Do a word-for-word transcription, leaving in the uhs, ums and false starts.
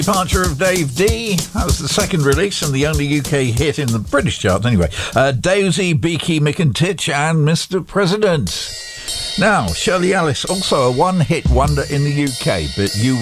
Departure of Dave D. That was the second release and the only U K hit in the British charts anyway. Uh, Daisy, Beaky, Mick and Titch and Mister President. Now, Shirley Ellis, also a one-hit wonder in the U K, but you